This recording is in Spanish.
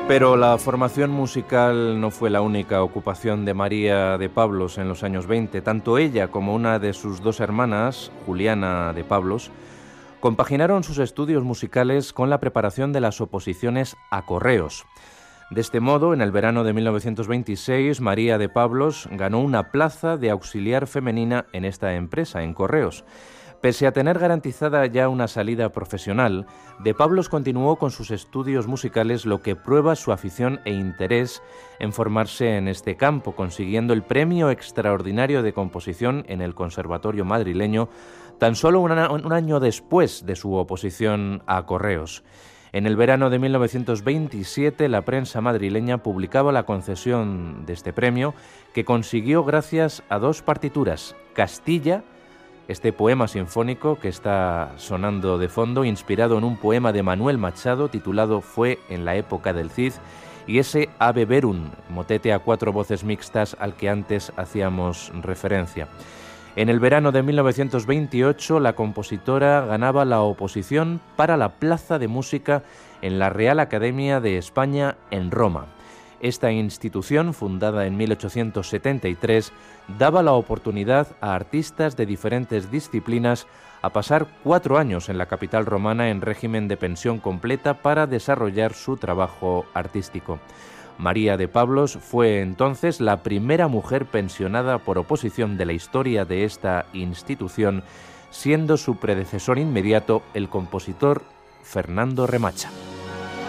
Pero la formación musical no fue la única ocupación de María de Pablos en los años 20. Tanto ella como una de sus dos hermanas, Juliana de Pablos, compaginaron sus estudios musicales con la preparación de las oposiciones a correos. De este modo, en el verano de 1926, María de Pablos ganó una plaza de auxiliar femenina en esta empresa, en correos. Pese a tener garantizada ya una salida profesional, de Pablos continuó con sus estudios musicales, lo que prueba su afición e interés en formarse en este campo, consiguiendo el Premio Extraordinario de Composición en el Conservatorio madrileño, tan solo un año después de su oposición a correos. En el verano de 1927, la prensa madrileña publicaba la concesión de este premio, que consiguió gracias a dos partituras: Castilla, este poema sinfónico que está sonando de fondo, inspirado en un poema de Manuel Machado titulado Fue en la época del Cid, y ese Ave Verum, motete a cuatro voces mixtas al que antes hacíamos referencia. En el verano de 1928, la compositora ganaba la oposición para la plaza de música en la Real Academia de España en Roma. Esta institución, fundada en 1873, daba la oportunidad a artistas de diferentes disciplinas a pasar 4 años en la capital romana en régimen de pensión completa para desarrollar su trabajo artístico. María de Pablos fue entonces la primera mujer pensionada por oposición de la historia de esta institución, siendo su predecesor inmediato el compositor Fernando Remacha.